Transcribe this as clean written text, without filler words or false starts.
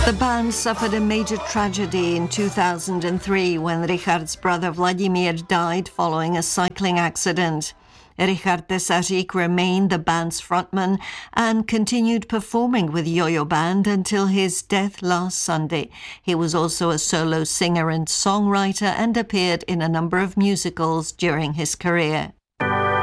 The band suffered a major tragedy in 2003 when Richard's brother Vladimir died following a cycling accident. Richard Tesařík remained the band's frontman and continued performing with Yo-Yo Band until his death last Sunday. He was also a solo singer and songwriter and appeared in a number of musicals during his career.